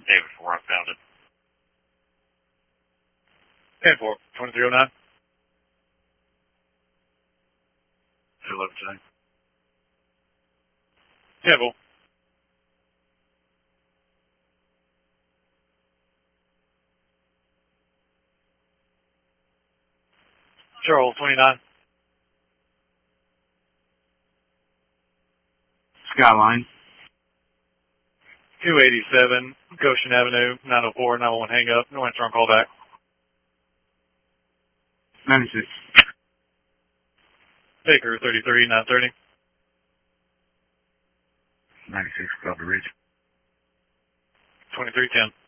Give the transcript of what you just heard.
Day before I found it. 10-4, 2309. Hello, today. 10-4. Charles, 29. Skyline. 287, Goshen Avenue, 904, 911 hang up. No answer on call back. 96. Baker, 33, 930. 96, copy, Ridge. 2310.